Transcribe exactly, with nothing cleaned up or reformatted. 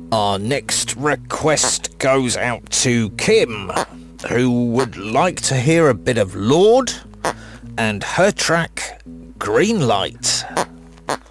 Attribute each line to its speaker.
Speaker 1: Our next request goes out to Kim, who would like to hear a bit of Lorde and her track Green Light.